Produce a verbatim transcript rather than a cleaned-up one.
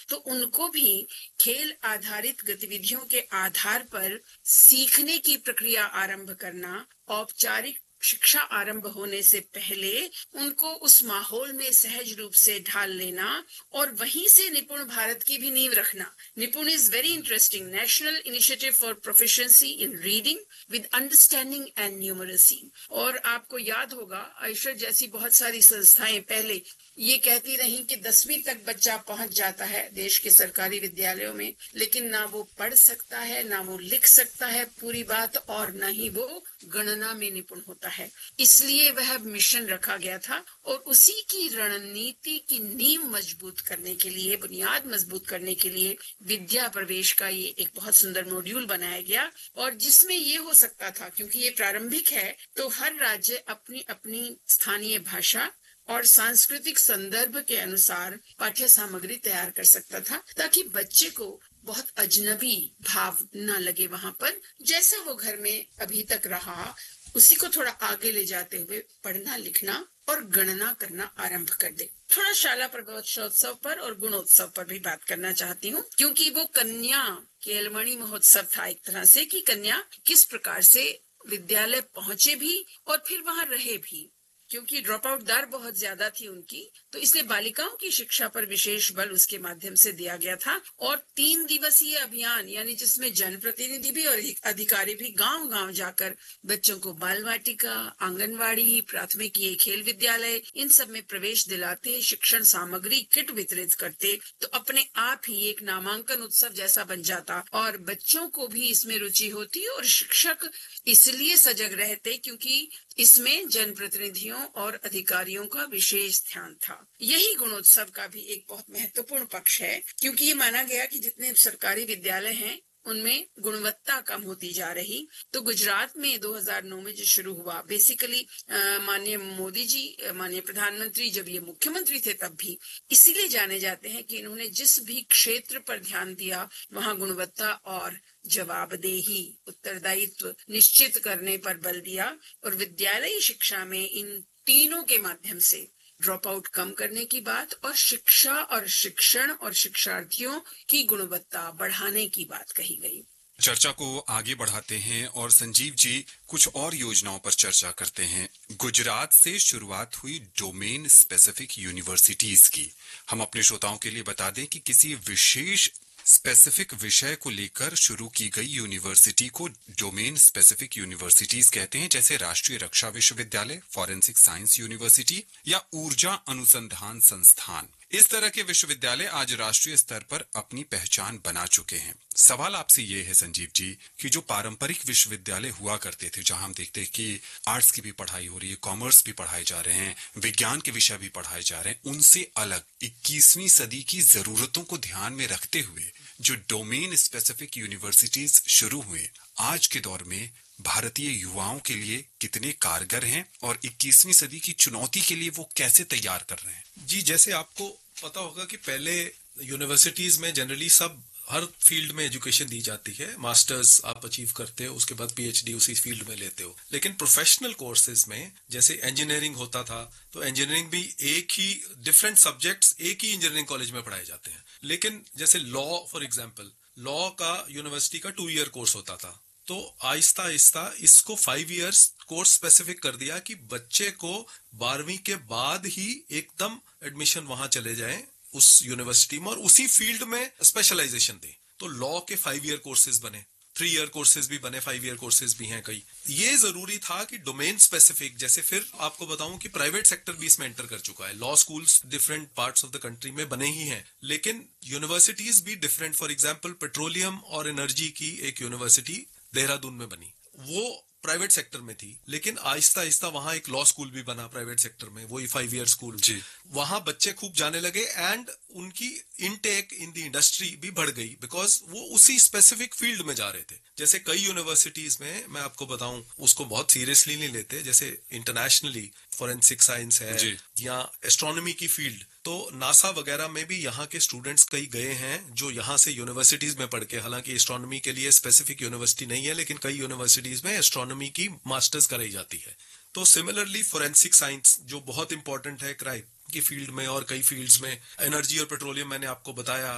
तो उनको भी खेल आधारित गतिविधियों के आधार पर सीखने की प्रक्रिया आरंभ करना, औपचारिक शिक्षा आरंभ होने से पहले उनको उस माहौल में सहज रूप से ढाल लेना और वहीं से निपुण भारत की भी नींव रखना। निपुण is very interesting, national initiative for proficiency in reading with understanding and numeracy. और आपको याद होगा आयशर जैसी बहुत सारी संस्थाएं पहले ये कहती रही कि दसवीं तक बच्चा पहुंच जाता है देश के सरकारी विद्यालयों में, लेकिन ना वो पढ़ सकता है, ना वो लिख सकता है पूरी बात, और ना ही वो गणना में निपुण होता है। इसलिए वह मिशन रखा गया था और उसी की रणनीति की नींव मजबूत करने के लिए, बुनियाद मजबूत करने के लिए विद्या प्रवेश का ये एक बहुत सुंदर मॉड्यूल बनाया गया, और जिसमें ये हो सकता था, क्योंकि ये प्रारंभिक है, तो हर राज्य अपनी अपनी स्थानीय भाषा और सांस्कृतिक संदर्भ के अनुसार पाठ्य सामग्री तैयार कर सकता था, ताकि बच्चे को बहुत अजनबी भाव न लगे वहां पर। जैसा वो घर में अभी तक रहा उसी को थोड़ा आगे ले जाते हुए पढ़ना, लिखना और गणना करना आरंभ कर दे। थोड़ा शाला प्रवेशोत्सव पर और गुणोत्सव पर भी बात करना चाहती हूँ, क्योंकि वो कन्या केलमणि महोत्सव था एक तरह से, कि कन्या किस प्रकार से विद्यालय पहुंचे भी और फिर वहां रहे भी। क्योंकि ड्रॉप आउट दर बहुत ज्यादा थी उनकी, तो इसलिए बालिकाओं की शिक्षा पर विशेष बल उसके माध्यम से दिया गया था। और तीन दिवसीय अभियान, यानी जिसमें जनप्रतिनिधि भी और अधिकारी भी गांव गांव जाकर बच्चों को बाल वाटिका, आंगनवाड़ी, प्राथमिक ये खेल विद्यालय, इन सब में प्रवेश दिलाते, शिक्षण सामग्री किट वितरित करते, तो अपने आप ही एक नामांकन उत्सव जैसा बन जाता और बच्चों को भी इसमें रुचि होती और शिक्षक इसलिए सजग रहते क्योंकि इसमें जनप्रतिनिधियों और अधिकारियों का विशेष ध्यान था। यही गुणोत्सव का भी एक बहुत महत्वपूर्ण पक्ष है, क्योंकि ये माना गया कि जितने सरकारी विद्यालय हैं उनमें गुणवत्ता कम होती जा रही। तो गुजरात में दो हज़ार नौ में जो शुरू हुआ, बेसिकली माननीय मोदी जी, माननीय प्रधानमंत्री जब ये मुख्यमंत्री थे तब भी इसीलिए जाने जाते हैं कि इन्होंने जिस भी क्षेत्र पर ध्यान दिया वहां गुणवत्ता और जवाबदेही, उत्तरदायित्व निश्चित करने पर बल दिया। और विद्यालयी शिक्षा में इन तीनों के माध्यम से ड्रॉप आउट कम करने की बात और शिक्षा और शिक्षण और शिक्षार्थियों की गुणवत्ता बढ़ाने की बात कही गई। चर्चा को आगे बढ़ाते हैं और संजीव जी कुछ और योजनाओं पर चर्चा करते हैं। गुजरात से शुरुआत हुई डोमेन स्पेसिफिक यूनिवर्सिटीज की। हम अपने श्रोताओं के लिए बता दें कि किसी विशेष स्पेसिफिक विषय को लेकर शुरू की गई यूनिवर्सिटी को डोमेन स्पेसिफिक यूनिवर्सिटीज कहते हैं, जैसे राष्ट्रीय रक्षा विश्वविद्यालय, फॉरेंसिक साइंस यूनिवर्सिटी या ऊर्जा अनुसंधान संस्थान। इस तरह के विश्वविद्यालय आज राष्ट्रीय स्तर पर अपनी पहचान बना चुके हैं। सवाल आपसे ये है संजीव जी कि जो पारंपरिक विश्वविद्यालय हुआ करते थे, जहां हम देखते हैं कि आर्ट्स की भी पढ़ाई हो रही है, कॉमर्स भी पढ़ाए जा रहे हैं, विज्ञान के विषय भी पढ़ाए जा रहे हैं, उनसे अलग इक्कीसवीं सदी की जरूरतों को ध्यान में रखते हुए जो डोमेन स्पेसिफिक यूनिवर्सिटीज शुरू हुए, आज के दौर में भारतीय युवाओं के लिए कितने कारगर हैं और इक्कीसवीं सदी की चुनौती के लिए वो कैसे तैयार कर रहे हैं? जी, जैसे आपको पता होगा कि पहले यूनिवर्सिटीज में जनरली सब हर फील्ड में एजुकेशन दी जाती है। मास्टर्स आप अचीव करते हो, उसके बाद पीएचडी उसी फील्ड में लेते हो। लेकिन प्रोफेशनल कोर्सेज में जैसे इंजीनियरिंग होता था, तो इंजीनियरिंग भी एक ही डिफरेंट सब्जेक्ट्स एक ही इंजीनियरिंग कॉलेज में पढ़ाए जाते हैं। लेकिन जैसे लॉ फॉर एग्जांपल, लॉ का यूनिवर्सिटी का टू ईयर कोर्स होता था, तो आहिस्ता आहिस्ता इसको फाइव इयर्स कोर्स स्पेसिफिक कर दिया कि बच्चे को बारहवीं के बाद ही एकदम एडमिशन वहां चले जाएं उस यूनिवर्सिटी में और उसी फील्ड में स्पेशलाइजेशन दें। तो लॉ के फाइव ईयर कोर्सेज बने, थ्री ईयर कोर्सेज भी बने, फाइव ईयर कोर्सेज भी हैं कई। ये जरूरी था कि डोमेन स्पेसिफिक, जैसे फिर आपको बताऊं कि प्राइवेट सेक्टर भी इसमें एंटर कर चुका है। Law schools different parts of the country में बने ही हैं, लेकिन यूनिवर्सिटीज भी डिफरेंट। फॉर एग्जांपल पेट्रोलियम और एनर्जी की एक यूनिवर्सिटी देहरादून में बनी, वो प्राइवेट सेक्टर में थी, लेकिन आहिस्ता आहिस्ता वहां एक लॉ स्कूल भी बना प्राइवेट सेक्टर में, वही फाइव ईयर स्कूल जी। वहां बच्चे खूब जाने लगे एंड उनकी इनटेक इन द इंडस्ट्री भी बढ़ गई, बिकॉज वो उसी स्पेसिफिक फील्ड में जा रहे थे। जैसे कई यूनिवर्सिटीज में मैं आपको बताऊं उसको बहुत सीरियसली नहीं लेते, जैसे इंटरनेशनली फॉरेंसिक साइंस है या एस्ट्रोनॉमी की फील्ड, तो नासा वगैरह में भी यहाँ के स्टूडेंट्स कई गए हैं जो यहाँ से यूनिवर्सिटीज में पढ़ के, हालांकि एस्ट्रोनॉमी के लिए स्पेसिफिक यूनिवर्सिटी नहीं है, लेकिन कई यूनिवर्सिटीज में एस्ट्रोनॉमी की मास्टर्स कराई जाती है। तो सिमिलरली फॉरेंसिक साइंस जो बहुत इंपॉर्टेंट है क्राइम की फील्ड में और कई फील्ड्स में, एनर्जी और पेट्रोलियम मैंने आपको बताया,